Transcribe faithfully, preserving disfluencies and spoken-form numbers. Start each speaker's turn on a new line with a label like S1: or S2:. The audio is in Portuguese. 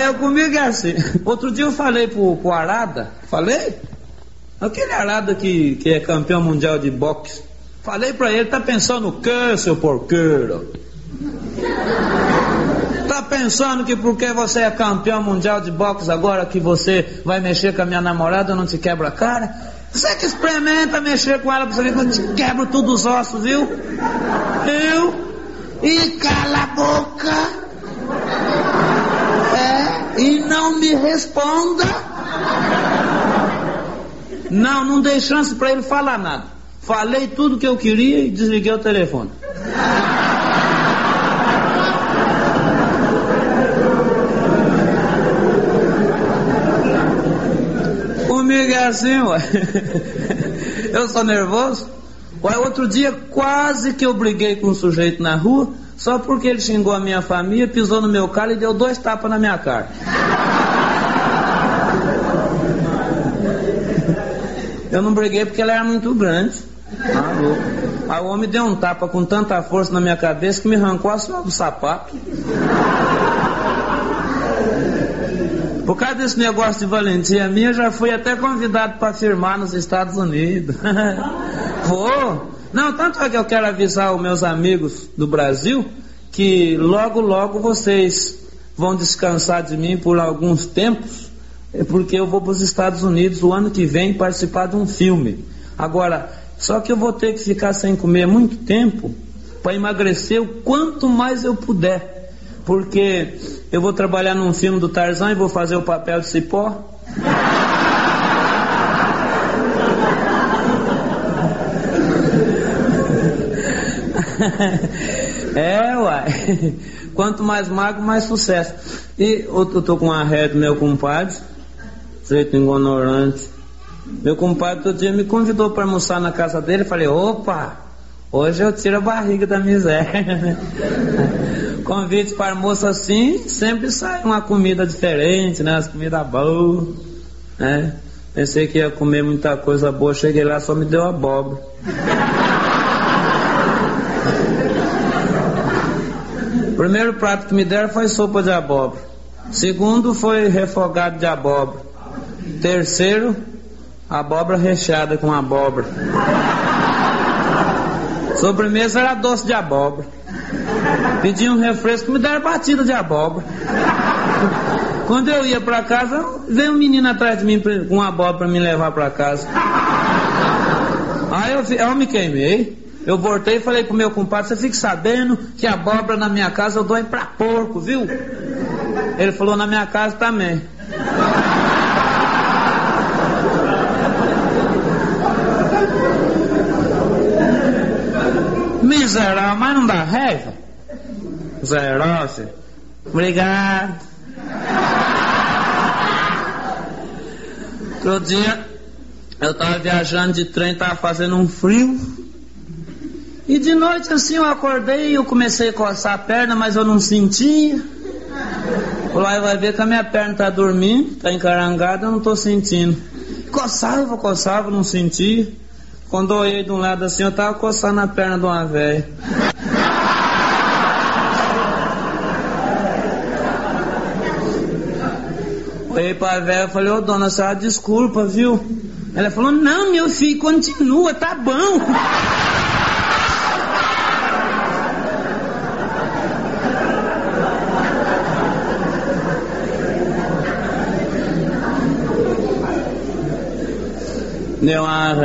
S1: É, comigo é assim. Outro dia eu falei pro, pro Arada, falei? Aquele Arada que, que é campeão mundial de boxe. Falei pra ele, tá pensando o quê, seu porqueiro? Tá pensando que porque você é campeão mundial de boxe agora que você vai mexer com a minha namorada não te quebra a cara? Você que experimenta mexer com ela pra você ver que eu te quebro tudo os ossos, viu? Viu? E cala a boca. É, e não me responda. Não, não dei chance pra ele falar nada. Falei tudo que eu queria e desliguei o telefone. Comigo é assim, ué. Eu sou nervoso. Ué, outro dia quase que eu briguei com um sujeito na rua, só porque ele xingou a minha família, pisou no meu carro e deu dois tapas na minha cara. Eu não briguei porque ela era muito grande. Ah, louco. Aí o homem deu um tapa com tanta força na minha cabeça que me arrancou a sola do sapato. Por causa desse negócio de valentia minha, eu já fui até convidado para firmar nos Estados Unidos. Vou. Não, tanto é que eu quero avisar os meus amigos do Brasil que logo, logo vocês vão descansar de mim por alguns tempos, porque eu vou para os Estados Unidos o ano que vem participar de um filme. Agora, só que eu vou ter que ficar sem comer muito tempo para emagrecer o quanto mais eu puder, porque eu vou trabalhar num filme do Tarzan e vou fazer o papel de cipó. É, uai. Quanto mais magro, mais sucesso. E eu tô com uma ré do meu compadre, jeito ignorante. Meu compadre todo dia me convidou para almoçar na casa dele. Eu falei, opa, hoje eu tiro a barriga da miséria. Convite para almoço assim, sempre sai uma comida diferente, né? As comidas boas, né? Pensei que ia comer muita coisa boa, cheguei lá, só me deu abóbora. O primeiro prato que me deram foi sopa de abóbora. Segundo foi refogado de abóbora. Terceiro, abóbora recheada com abóbora. Sobremesa era doce de abóbora. Pedi um refresco, me deram batida de abóbora. Quando eu ia pra casa, veio um menino atrás de mim com uma abóbora pra me levar pra casa. Aí eu, eu me queimei. Eu voltei e falei pro meu compadre, você fica sabendo que abóbora na minha casa eu dou pra porco, viu? Ele falou, na minha casa também. Miserável, mas não dá raiva? Zerosa. Obrigado. Outro dia eu tava viajando de trem, tava fazendo um frio. E de noite assim eu acordei e eu comecei a coçar a perna, mas eu não sentia. Lá vai ver que a minha perna tá dormindo, tá encarangada, eu não tô sentindo. Coçava, coçava, não sentia. Quando eu olhei de um lado assim, eu tava coçando a perna de uma velha. Olhei pra velha e falei, ô dona, a senhora desculpa, viu? Ela falou, não, meu filho, continua, tá bom. Deu uma